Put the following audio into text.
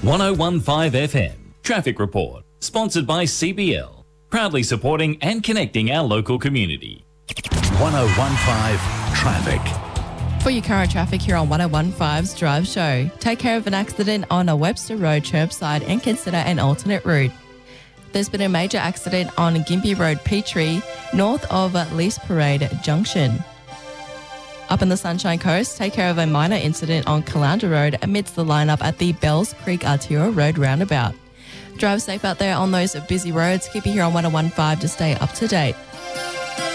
1015 FM Traffic Report, sponsored by CBL, proudly supporting and connecting our local community. 1015 Traffic. For your current traffic here on 1015's Drive Show, take care of an accident on a Webster Road Chermside and consider an alternate route. There's been a major accident on Gympie Road Petrie, north of Lease Parade Junction. Up in the Sunshine Coast, take care of a minor incident on Caloundra Road amidst the lineup at the Bells Creek Arturo Road roundabout. Drive safe out there on those busy roads. Keep it here on 1015 to stay up to date.